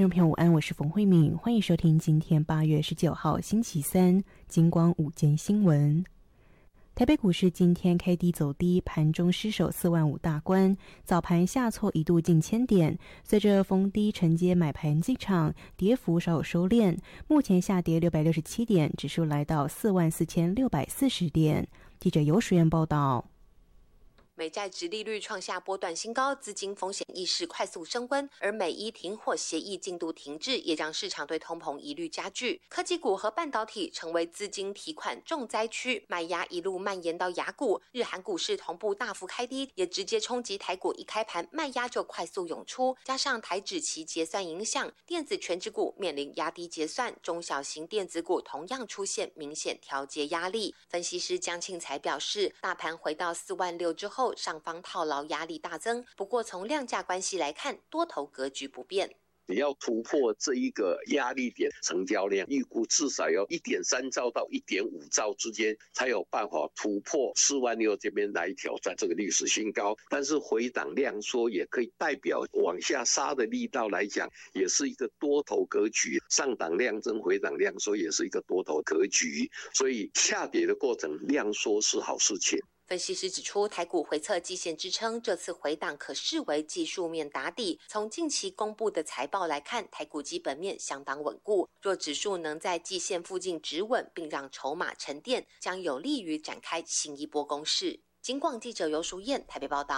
听众朋友午安，我是冯慧敏，欢迎收听今天8月19号星期三金光午间新闻。台北股市今天开低走低，盘中失守45000大关，早盘下挫一度近1000点，随着逢低承接买盘进场，跌幅稍有收敛，目前下跌667点，指数来到44640点。记者游淑燕报道。 美债殖利率创下波段新高，资金风险意识快速升温，而美伊停火协议进度停滞，也让市场对通膨疑虑加剧。科技股和半导体成为资金提款重灾区，卖压一路蔓延到亚股，日韩股市同步大幅开低，也直接冲击台股，一开盘卖压就快速涌出，加上台指期结算影响，电子权值股面临压低结算，中小型电子股同样出现明显调节压力。分析师江庆才表示，大盘回到46000之后，上方套牢压力大增，不过从量价关系来看，多头格局不变。 你要突破这一个压力点，成交量预估至少要1.3兆到1.5兆之间，才有办法突破46000这边来挑战这个历史新高。但是回档量缩也可以代表往下杀的力道来讲，也是一个多头格局。上档量增，回档量缩也是一个多头格局，所以下跌的过程量缩是好事情。 分析师指出，台股回测季线支撑，这次回档可视为技术面打底。从近期公布的财报来看，台股基本面相当稳固。若指数能在季线附近止稳，并让筹码沉淀，将有利于展开新一波攻势。金广记者游淑燕台北报道。